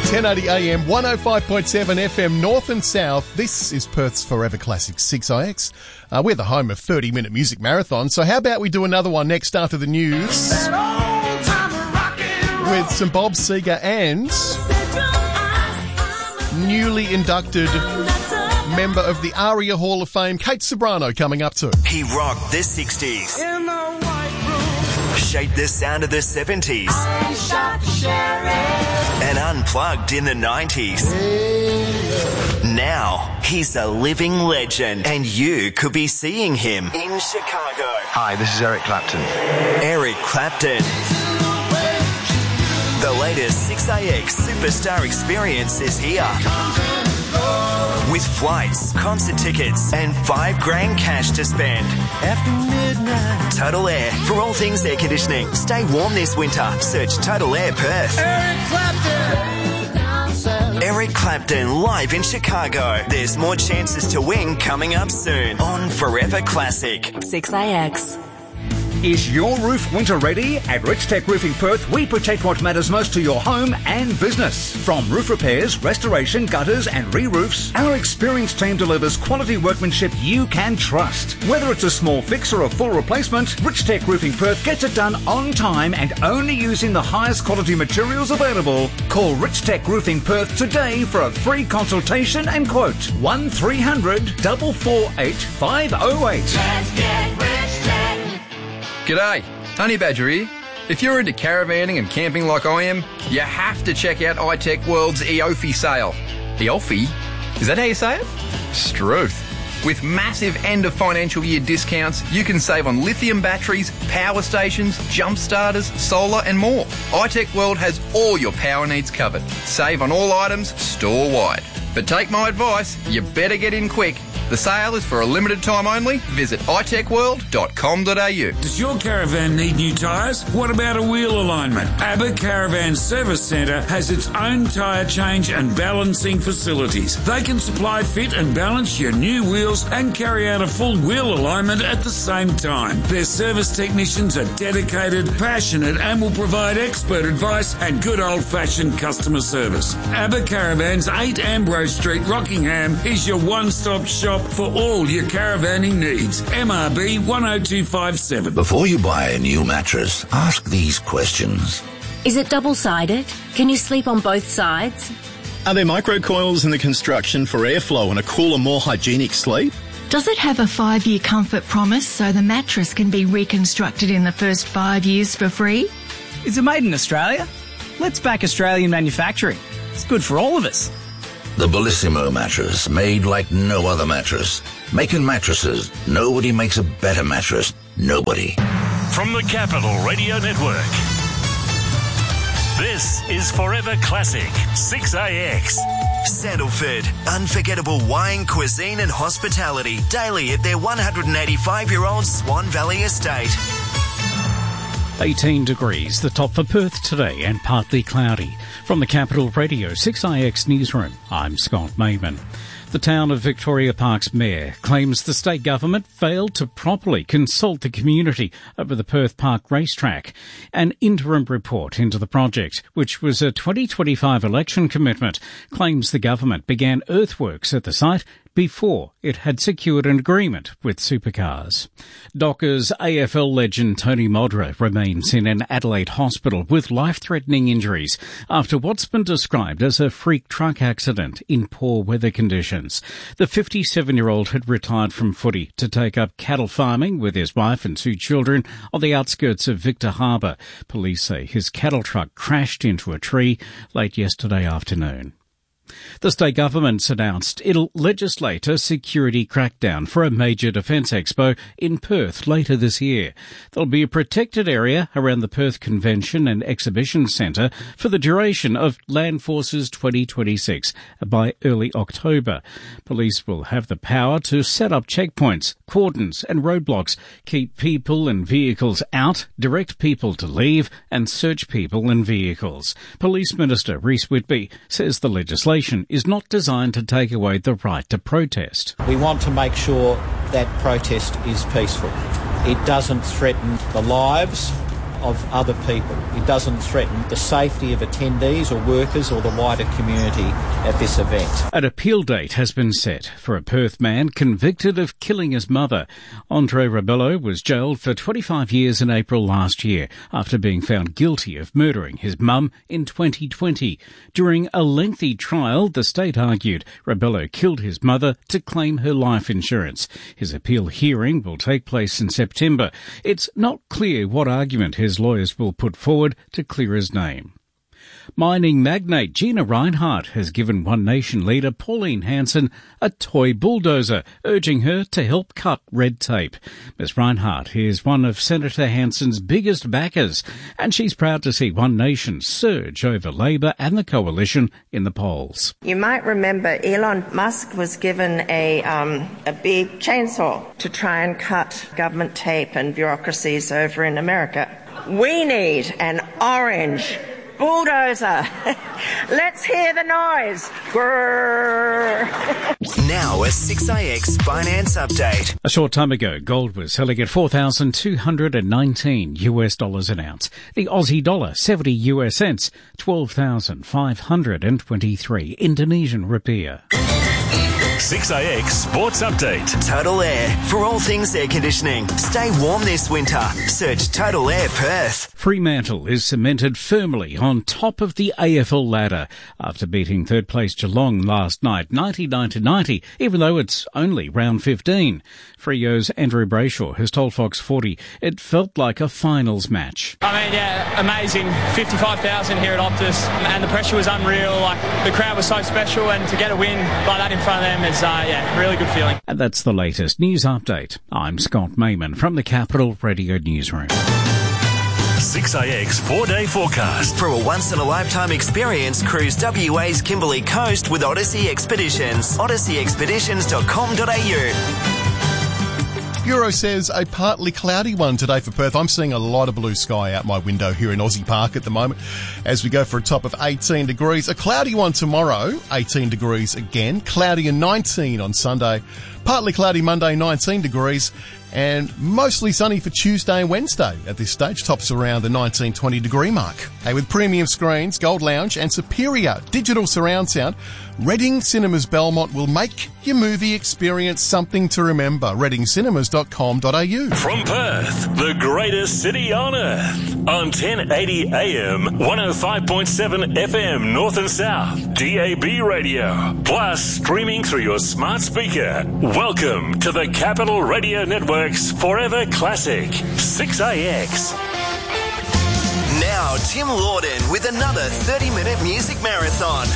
1080 AM, 105.7 FM, North and South. This is Perth's Forever Classic 6IX. We're the home of 30-minute music marathon, so how about we do another one next after the news with some Bob Seger and newly inducted member of the ARIA Hall of Fame, Kate Ceberano, coming up too. He rocked the 60s. In the white room. Shaped the sound of the 70s. And unplugged in the 90s. Now, he's a living legend, and you could be seeing him in Chicago. Hi, this is Eric Clapton. Eric Clapton. The latest 6IX Superstar Experience is here. With flights, concert tickets, and $5,000 cash to spend. After midnight. Total Air. For all things air conditioning. Stay warm this winter. Search Total Air Perth. Eric Clapton. Eric Clapton live in Chicago. There's more chances to win coming up soon on Forever Classic. 6IX. Is your roof winter ready? At Rich Tech Roofing Perth, we protect what matters most to your home and business. From roof repairs, restoration, gutters and re-roofs, our experienced team delivers quality workmanship you can trust. Whether it's a small fix or a full replacement, Rich Tech Roofing Perth gets it done on time and only using the highest quality materials available. Call Rich Tech Roofing Perth today for a free consultation and quote. 1300 448 508. Let's get Rich Tech. G'day, Honey Badger here. If you're into caravanning and camping like I am, you have to check out iTech World's EOFI sale. EOFI? Is that how you say it? Struth. With massive end of financial year discounts, you can save on lithium batteries, power stations, jump starters, solar and more. iTech World has all your power needs covered. Save on all items store-wide. But take my advice, you better get in quick. The sale is for a limited time only. Visit itechworld.com.au. Does your caravan need new tyres? What about a wheel alignment? ABBA Caravan Service Centre has its own tyre change and balancing facilities. They can supply, fit and balance your new wheels and carry out a full wheel alignment at the same time. Their service technicians are dedicated, passionate and will provide expert advice and good old-fashioned customer service. ABBA Caravans, 8 Ambrose Street, Rockingham is your one-stop shop for all your caravanning needs. MRB 10257. Before you buy a new mattress, ask these questions. Is it double-sided? Can you sleep on both sides? Are there microcoils in the construction for airflow and a cooler, more hygienic sleep? Does it have a 5-year comfort promise so the mattress can be reconstructed in the first 5 years for free? Is it made in Australia? Let's back Australian manufacturing. It's good for all of us. The Bellissimo mattress, made like no other mattress. Making mattresses. Nobody makes a better mattress. Nobody. From the Capital Radio Network, this is Forever Classic 6IX. Sandalford, unforgettable wine, cuisine and hospitality daily at their 185-year-old Swan Valley estate. 18 degrees, the top for Perth today, and partly cloudy. From the Capital Radio 6IX Newsroom, I'm Scott Mayman. The town of Victoria Park's mayor claims the state government failed to properly consult the community over the Perth Park racetrack. An interim report into the project, which was a 2025 election commitment, claims the government began earthworks at the site before it had secured an agreement with Supercars. Dockers AFL legend Tony Modra remains in an Adelaide hospital with life-threatening injuries after what's been described as a freak truck accident in poor weather conditions. The 57-year-old had retired from footy to take up cattle farming with his wife and 2 children on the outskirts of Victor Harbour. Police say his cattle truck crashed into a tree late yesterday afternoon. The state government's announced it'll legislate a security crackdown for a major defence expo in Perth later this year. There'll be a protected area around the Perth Convention and Exhibition Centre for the duration of Land Forces 2026 by early October. Police will have the power to set up checkpoints, cordons and roadblocks, keep people and vehicles out, direct people to leave and search people and vehicles. Police Minister Rhys Whitby says the legislation is not designed to take away the right to protest. We want to make sure that protest is peaceful. It doesn't threaten the lives of other people. It doesn't threaten the safety of attendees or workers or the wider community at this event. An appeal date has been set for a Perth man convicted of killing his mother. Andre Rebello was jailed for 25 years in April last year after being found guilty of murdering his mum in 2020. During a lengthy trial, the state argued Rebello killed his mother to claim her life insurance. His appeal hearing will take place in September. It's not clear what argument his lawyers will put forward to clear his name. Mining magnate Gina Rinehart has given One Nation leader Pauline Hanson a toy bulldozer, urging her to help cut red tape. Ms Rinehart is one of Senator Hanson's biggest backers, and she's proud to see One Nation surge over Labor and the Coalition in the polls. You might remember Elon Musk was given a big chainsaw to try and cut government tape and bureaucracies over in America. We need an orange bulldozer. Let's hear the noise. Grrr. Now a 6IX finance update. A short time ago, gold was selling at $4,219 an ounce. The Aussie dollar, 70 US cents, 12,523 Indonesian rupiah. 6IX Sports Update. Total Air. For all things air conditioning. Stay warm this winter. Search Total Air Perth. Fremantle is cemented firmly on top of the AFL ladder after beating third place Geelong last night, 99-90, even though it's only round 15. Freo's Andrew Brayshaw has told Fox 40 it felt like a finals match. I mean, yeah, amazing. 55,000 here at Optus, and the pressure was unreal. Like, the crowd was so special, and to get a win like that in front of them is, really good feeling. And that's the latest news update. I'm Scott Mayman from the Capital Radio Newsroom. 6IX 4-day forecast. For a once-in-a-lifetime experience, cruise WA's Kimberley Coast with Odyssey Expeditions. odysseyexpeditions.com.au. Bureau says a partly cloudy one today for Perth. I'm seeing a lot of blue sky out my window here in Aussie Park at the moment as we go for a top of 18 degrees. A cloudy one tomorrow, 18 degrees again. Cloudy and 19 on Sunday. Partly cloudy Monday, 19 degrees. And mostly sunny for Tuesday and Wednesday at this stage. Tops around the 19-20 degree mark. Hey, with premium screens, Gold Lounge and superior digital surround sound, Reading Cinemas Belmont will make your movie experience something to remember. readingcinemas.com.au. From Perth, the greatest city on earth. On 1080 AM, 105.7 FM North and South, DAB radio. Plus streaming through your smart speaker. Welcome to the Capital Radio Network's Forever Classic, 6IX. Now, Tim Lawden with another 30-minute music marathon.